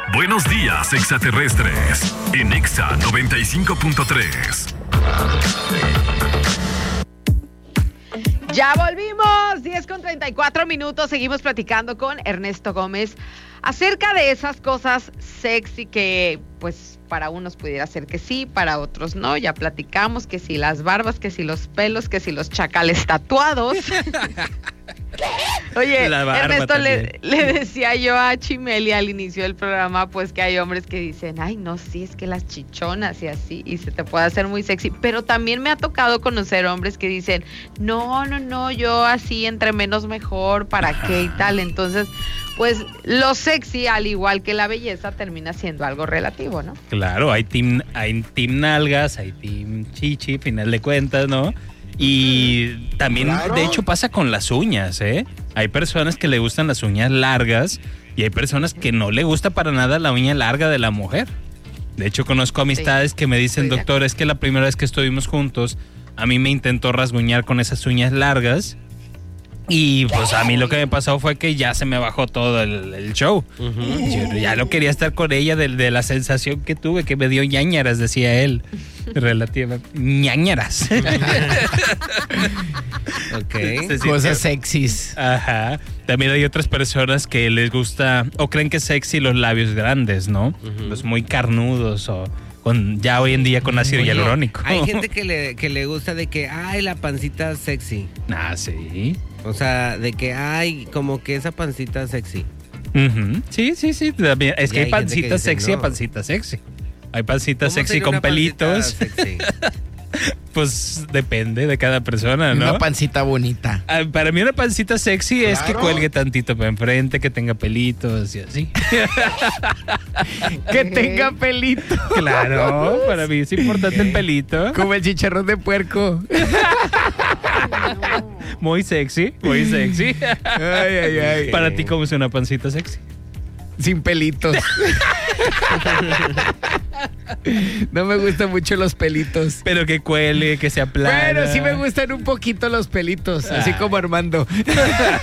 Buenos días, extraterrestres. En Exa 95.3. Ya volvimos, 10:34. Seguimos platicando con Ernesto Gómez acerca de esas cosas sexy que, pues, para unos pudiera ser que sí, para otros no. Ya platicamos que si las barbas, que si los pelos, que si los chacales tatuados. Oye, Ernesto, le decía yo a Chimeli al inicio del programa, pues que hay hombres que dicen, ay, no, sí, es que las chichonas y así, y se te puede hacer muy sexy. Pero también me ha tocado conocer hombres que dicen, no, yo así entre menos mejor, ¿para qué y tal? Entonces, pues lo sexy, al igual que la belleza, termina siendo algo relativo, ¿no? Claro, hay team nalgas, hay team chichi, final de cuentas, ¿no? Y también, claro, de hecho, pasa con las uñas, ¿eh? Hay personas que le gustan las uñas largas y hay personas que no le gusta para nada la uña larga de la mujer. De hecho, conozco amistades que me dicen, doctor, es que la primera vez que estuvimos juntos, a mí me intentó rasguñar con esas uñas largas. Y pues a mí lo que me pasó fue que ya se me bajó todo el show. Yo ya no quería estar con ella de la sensación que tuve, que me dio ñañaras, decía él. Relativamente. ñañaras. Ok. Cosas sexys. Ajá. También hay otras personas que les gusta o creen que es sexy los labios grandes, ¿no? Los muy carnudos o ya hoy en día con ácido hialurónico. Hay gente que le gusta de que, ay, la pancita sexy. Ah, sí. O sea, de que, ay, como que esa pancita sexy. Sí. También. Es que hay pancita sexy, no. Pancita sexy. Hay pancita sexy con pelitos. Sexy? Pues depende de cada persona, ¿no? Una pancita bonita. Para mí una pancita sexy es que cuelgue tantito para enfrente, que tenga pelitos y así. Que tenga pelito. Claro, para mí es importante el pelito. Como el chicharrón de puerco. Muy sexy, muy sexy. Ay. Para ti, ¿cómo es una pancita sexy? Sin pelitos. No me gustan mucho los pelitos. Pero que cuele, que se aplane. Bueno, sí me gustan un poquito los pelitos, así como Armando.